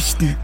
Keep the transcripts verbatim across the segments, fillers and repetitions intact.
Nachrichten.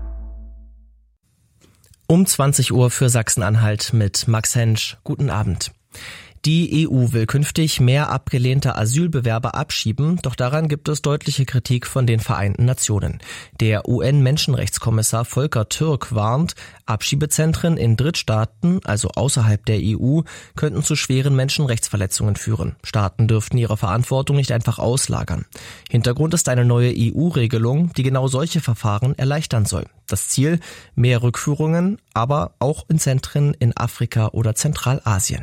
Um zwanzig Uhr für Sachsen-Anhalt mit Max Hensch. Guten Abend. Die E U will künftig mehr abgelehnte Asylbewerber abschieben, doch daran gibt es deutliche Kritik von den Vereinten Nationen. Der U N-Menschenrechtskommissar Volker Türk warnt, Abschiebezentren in Drittstaaten, also außerhalb der E U, könnten zu schweren Menschenrechtsverletzungen führen. Staaten dürften ihre Verantwortung nicht einfach auslagern. Hintergrund ist eine neue E U-Regelung, die genau solche Verfahren erleichtern soll. Das Ziel: mehr Rückführungen, aber auch in Zentren in Afrika oder Zentralasien.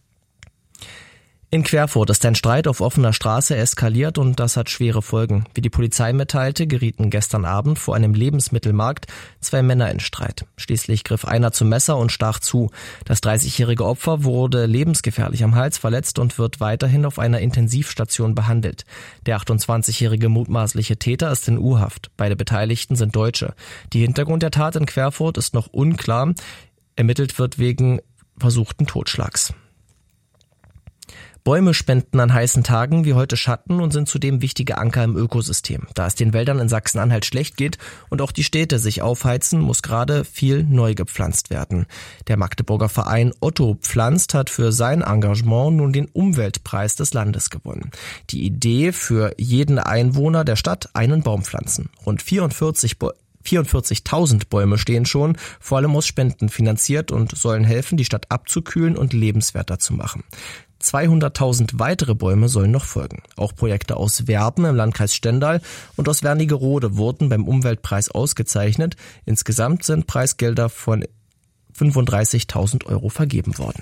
In Querfurt ist ein Streit auf offener Straße eskaliert und das hat schwere Folgen. Wie die Polizei mitteilte, gerieten gestern Abend vor einem Lebensmittelmarkt zwei Männer in Streit. Schließlich griff einer zum Messer und stach zu. Das dreißigjährige Opfer wurde lebensgefährlich am Hals verletzt und wird weiterhin auf einer Intensivstation behandelt. Der achtundzwanzigjährige mutmaßliche Täter ist in U-Haft. Beide Beteiligten sind Deutsche. Der Hintergrund der Tat in Querfurt ist noch unklar. Ermittelt wird wegen versuchten Totschlags. Bäume spenden an heißen Tagen wie heute Schatten und sind zudem wichtige Anker im Ökosystem. Da es den Wäldern in Sachsen-Anhalt schlecht geht und auch die Städte sich aufheizen, muss gerade viel neu gepflanzt werden. Der Magdeburger Verein Otto Pflanzt hat für sein Engagement nun den Umweltpreis des Landes gewonnen. Die Idee: für jeden Einwohner der Stadt einen Baum pflanzen. Rund vierundvierzig Bäume vierundvierzigtausend Bäume stehen schon, vor allem aus Spenden finanziert und sollen helfen, die Stadt abzukühlen und lebenswerter zu machen. zweihunderttausend weitere Bäume sollen noch folgen. Auch Projekte aus Werben im Landkreis Stendal und aus Wernigerode wurden beim Umweltpreis ausgezeichnet. Insgesamt sind Preisgelder von fünfunddreißigtausend Euro vergeben worden.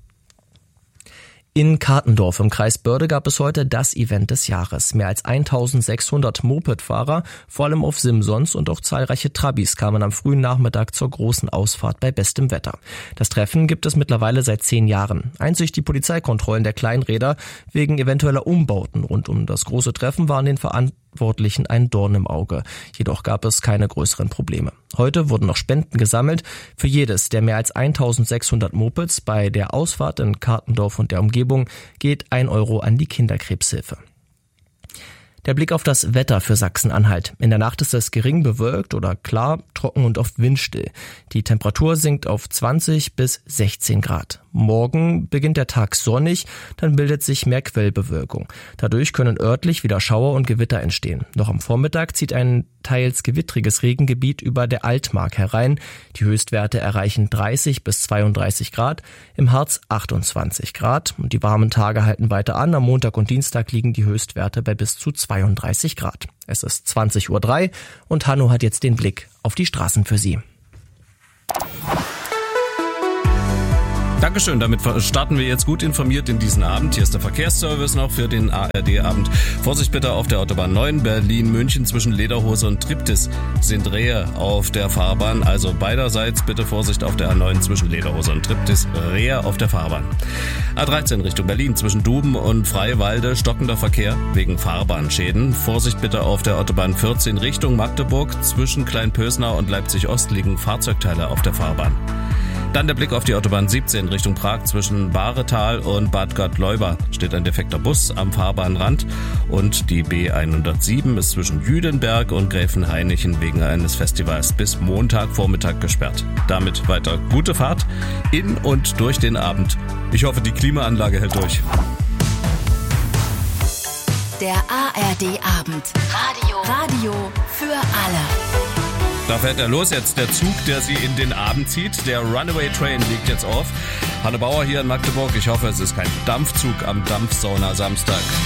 In Katendorf im Kreis Börde gab es heute das Event des Jahres. Mehr als eintausendsechshundert Mopedfahrer, vor allem auf Simsons, und auch zahlreiche Trabis kamen am frühen Nachmittag zur großen Ausfahrt bei bestem Wetter. Das Treffen gibt es mittlerweile seit zehn Jahren. Einzig die Polizeikontrollen der Kleinräder wegen eventueller Umbauten rund um das große Treffen waren den Verantwortlichen ein Dorn im Auge. Jedoch gab es keine größeren Probleme. Heute wurden noch Spenden gesammelt. Für jedes der mehr als eintausendsechshundert Mopeds bei der Ausfahrt in Katendorf und der Umgebung geht ein Euro an die Kinderkrebshilfe. Der Blick auf das Wetter für Sachsen-Anhalt. In der Nacht ist es gering bewölkt oder klar, trocken und oft windstill. Die Temperatur sinkt auf zwanzig bis sechzehn Grad. Morgen beginnt der Tag sonnig, dann bildet sich mehr Quellbewölkung. Dadurch können örtlich wieder Schauer und Gewitter entstehen. Noch am Vormittag zieht ein teils gewittriges Regengebiet über der Altmark herein. Die Höchstwerte erreichen dreißig bis zweiunddreißig Grad, im Harz achtundzwanzig Grad. Und die warmen Tage halten weiter an. Am Montag und Dienstag liegen die Höchstwerte bei bis zu zweiunddreißig Grad. Es ist zwanzig Uhr drei und Hanno hat jetzt den Blick auf die Straßen für Sie. Dankeschön, damit starten wir jetzt gut informiert in diesen Abend. Hier ist der Verkehrsservice noch für den A R D-Abend. Vorsicht bitte auf der Autobahn neun, Berlin-München zwischen Lederhose und Triptis sind Rehe auf der Fahrbahn. Also beiderseits bitte Vorsicht auf der A neun zwischen Lederhose und Triptis, Rehe auf der Fahrbahn. A dreizehn Richtung Berlin zwischen Duben und Freiwalde, stockender Verkehr wegen Fahrbahnschäden. Vorsicht bitte auf der Autobahn vierzehn Richtung Magdeburg zwischen Kleinpösnau und Leipzig-Ost liegen Fahrzeugteile auf der Fahrbahn. Dann der Blick auf die Autobahn siebzehn Richtung Prag zwischen Baretal und Bad Gottleuba steht ein defekter Bus am Fahrbahnrand und die B hundertsieben ist zwischen Jüdenberg und Gräfenhainichen wegen eines Festivals bis Montagvormittag gesperrt. Damit weiter gute Fahrt in und durch den Abend. Ich hoffe, die Klimaanlage hält durch. Der A R D-Abend. Radio. Radio für alle. Da fährt er los jetzt, der Zug, der Sie in den Abend zieht. Der Runaway Train liegt jetzt auf. Hanne Bauer hier in Magdeburg. Ich hoffe, es ist kein Dampfzug am Dampfsauna Samstag.